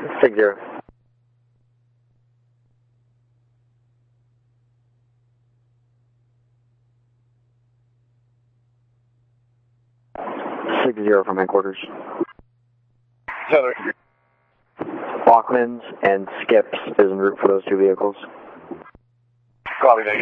6-0. From headquarters. Heather. Bachman's and Skips is en route for those two vehicles. Copy, negative.